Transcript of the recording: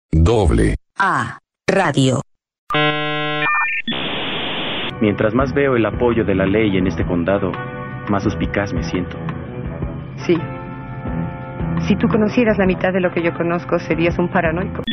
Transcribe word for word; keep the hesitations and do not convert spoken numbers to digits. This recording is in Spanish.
Doble A Radio. Mientras más veo el apoyo de la ley en este condado, más suspicaz me siento. Sí. Si tú conocieras la mitad de lo que yo conozco, serías un paranoico.